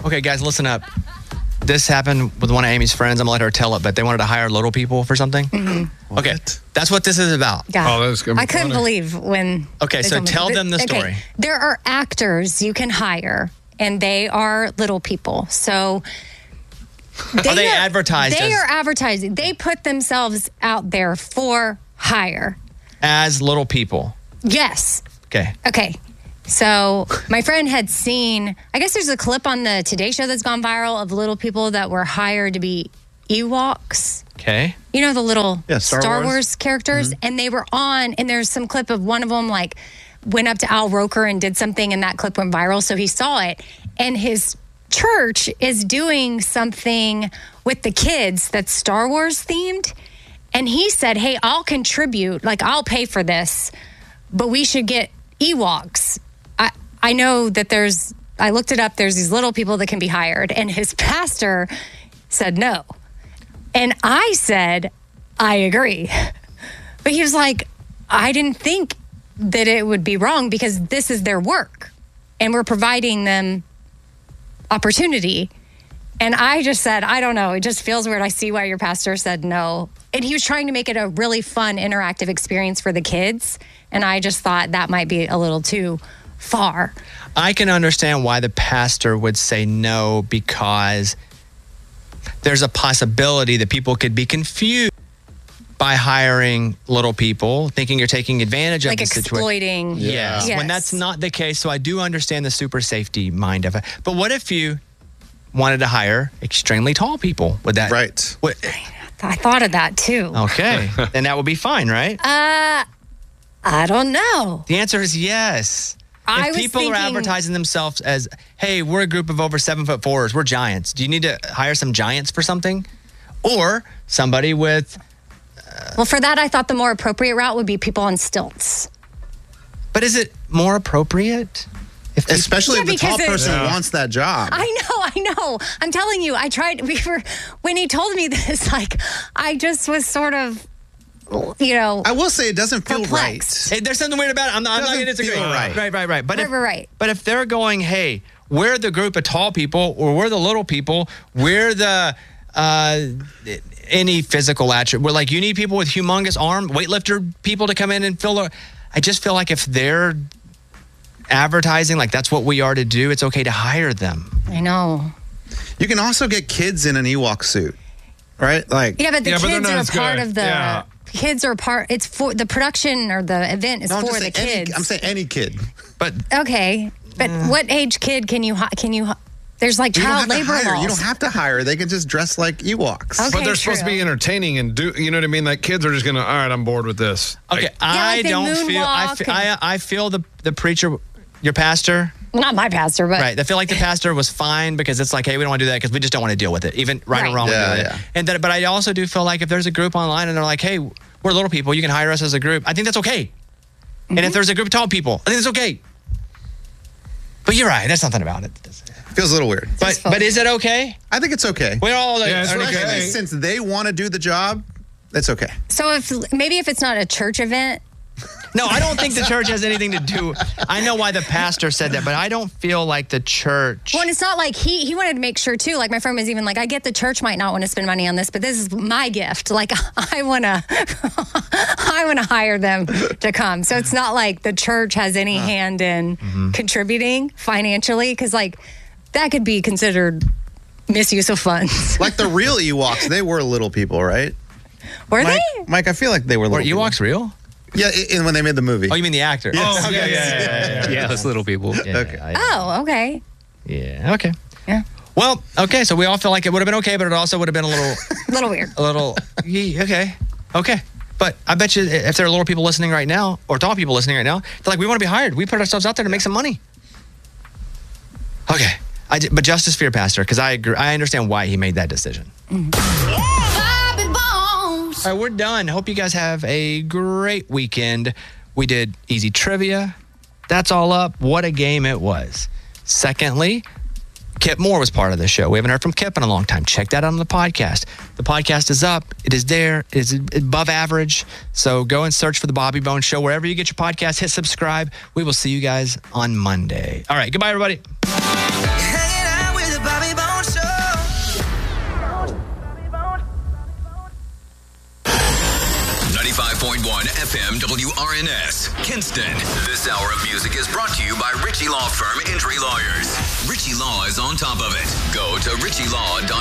Okay, guys, listen up. This happened with one of Amy's friends. I'm going to let her tell it, but they wanted to hire little people for something. Mm-hmm. Okay, that's what this is about. Yeah. Oh, that's I couldn't believe when... Okay, so tell them the story. Okay. There are actors you can hire, and they are little people. So... Are they advertised? They are advertising. They put themselves out there for hire. As little people? Yes. Okay. So my friend had seen, I guess there's a clip on the Today Show that's gone viral of little people that were hired to be Ewoks. Okay. You know, the little Star Wars characters? Mm-hmm. And they were on, and there's some clip of one of them, like, went up to Al Roker and did something, and that clip went viral. So he saw it. And his church is doing something with the kids that's Star Wars themed. And he said, hey, I'll contribute. Like, I'll pay for this, but we should get Ewoks. I know that I looked it up, there's these little people that can be hired. And his pastor said no. And I said, I agree. But he was like, I didn't think that it would be wrong because this is their work. And we're providing them opportunity. And I just said, I don't know. It just feels weird. I see why your pastor said no. And he was trying to make it a really fun, interactive experience for the kids. And I just thought that might be a little too far. I can understand why the pastor would say no, because there's a possibility that people could be confused by hiring little people, thinking you're taking advantage of the situation. Like exploiting. Yes. When that's not the case. So I do understand the super safety mind of it. But what if you wanted to hire extremely tall people? Would that... Right. I thought of that too. Okay. Then that would be fine, right? I don't know. The answer is yes. If people are advertising themselves as, hey, we're a group of over 7'4"s, we're giants. Do you need to hire some giants for something? Or somebody with... well, for that, I thought the more appropriate route would be people on stilts. But is it more appropriate? Especially if the tall person wants that job. I know. I'm telling you, I tried. When he told me this, like, I just was sort of, I will say it doesn't feel perplexed. Right. Hey, there's something weird about it. I'm not going to disagree. Right. But if they're going, hey, we're the group of tall people, or we're the little people, we're the any physical attribute. We're like, you need people with humongous arm, weightlifter people to come in and fill. I just feel like if they're advertising like that's what we are to do, it's okay to hire them. I know. You can also get kids in an Ewok suit, right? Like, but the kids are part of the. Kids are part. It's for the production or the event is for the kids. I'm saying any kid. But okay, but what age kid can you? There's like child labor laws. You don't have to hire. They can just dress like Ewoks. Okay, but they're supposed to be entertaining and do. You know what I mean? Like kids are just gonna. All right, I'm bored with this. Okay, I don't feel. I feel the preacher, your pastor. Not my pastor, but... Right. I feel like the pastor was fine because it's like, hey, we don't want to do that because we just don't want to deal with it, even right or wrong. Yeah. But I also do feel like if there's a group online and they're like, hey, we're little people, you can hire us as a group, I think that's okay. Mm-hmm. And if there's a group of tall people, I think that's okay. But you're right. There's something about it. Feels a little weird. But is it okay? I think it's okay. We're all like... Especially since they want to do the job, it's okay. So if it's not a church event... No, I don't think the church has anything to do. I know why the pastor said that, but I don't feel like the church. Well, and it's not like he wanted to make sure too. Like my friend was even like, I get the church might not want to spend money on this, but this is my gift. Like I want to hire them to come. So it's not like the church has any hand in contributing financially, because like that could be considered misuse of funds. Like the real Ewoks, they were little people, right? Were they? Mike, I feel like they were little people. Were Ewoks real? Yeah, and when they made the movie. Oh, you mean the actor? Yes. Oh, okay. Yeah, those little people. Yeah, okay. Okay. Yeah, okay. Yeah. Well, okay, so we all feel like it would have been okay, but it also would have been a little... weird. A little... Okay. But I bet you if there are little people listening right now, or tall people listening right now, they're like, we want to be hired. We put ourselves out there to make some money. Okay. But justice for your pastor, because I agree. I understand why he made that decision. All right, we're done. Hope you guys have a great weekend. We did easy trivia. That's all up. What a game it was. Secondly, Kip Moore was part of the show. We haven't heard from Kip in a long time. Check that out on the podcast. The podcast is up. It is there. It is above average. So go and search for The Bobby Bones Show. Wherever you get your podcast, hit subscribe. We will see you guys on Monday. All right, goodbye, everybody. Hanging out with Bobby Bones Show. 95.1 FM WRNS, Kinston. This hour of music is brought to you by Ritchie Law Firm Injury Lawyers. Ritchie Law is on top of it. Go to ritchielaw.com.